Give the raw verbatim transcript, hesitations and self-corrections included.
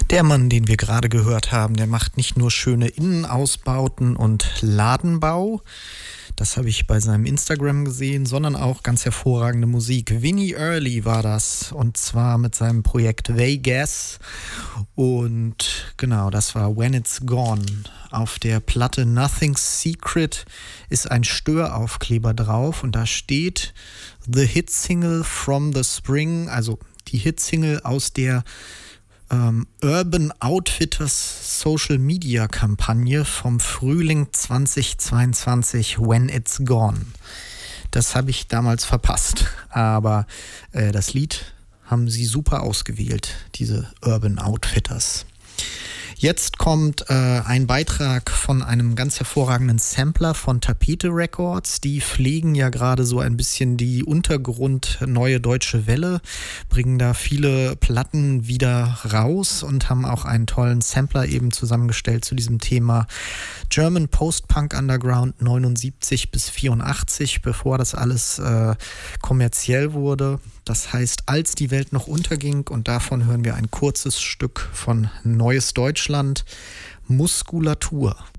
Der Mann, den wir gerade gehört haben, der macht nicht nur schöne Innenausbauten und Ladenbau, das habe ich bei seinem Instagram gesehen, sondern auch ganz hervorragende Musik. Vinnie Early war das, und zwar mit seinem Projekt Vegas. Und genau, das war When It's Gone. Auf der Platte Nothing's Secret ist ein Störaufkleber drauf und da steht The Hit Single from the Spring, also die Hitsingle aus der ähm, Urban Outfitters Social Media Kampagne vom Frühling zweitausendzweiundzwanzig, When It's Gone. Das habe ich damals verpasst, aber äh, das Lied haben sie super ausgewählt, diese Urban Outfitters. Jetzt kommt äh, ein Beitrag von einem ganz hervorragenden Sampler von Tapete Records. Die pflegen ja gerade so ein bisschen die Untergrund Neue Deutsche Welle, bringen da viele Platten wieder raus und haben auch einen tollen Sampler eben zusammengestellt zu diesem Thema German Post-Punk Underground neunundsiebzig bis vierundachtzig, bevor das alles äh, kommerziell wurde. Das heißt, als die Welt noch unterging, und davon hören wir ein kurzes Stück von Neues Deutschland, Muskulatur.